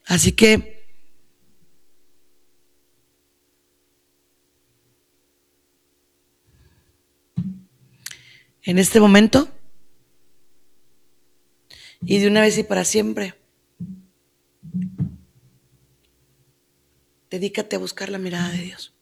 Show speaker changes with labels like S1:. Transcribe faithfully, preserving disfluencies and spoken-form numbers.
S1: Así que en este momento y de una vez y para siempre, dedícate a buscar la mirada de Dios.